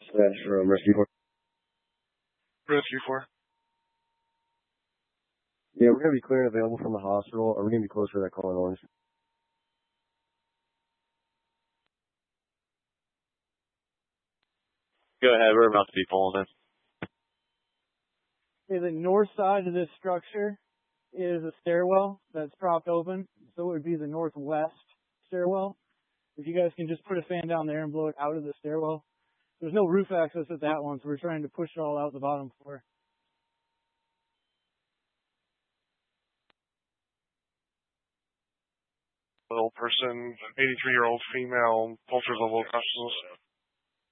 Dispatch from Rescue 4. Rescue 4. Yeah, we're going to be clear and available from the hospital. Are we going to be close for that call in Orange? Go ahead, we're about to be pulling in. Okay, the north side of this structure is a stairwell that's propped open, so it would be the northwest stairwell. If you guys can just put a fan down there and blow it out of the stairwell. There's no roof access at that one, so we're trying to push it all out the bottom floor. Little person, 83-year-old female, pulse level consciousness.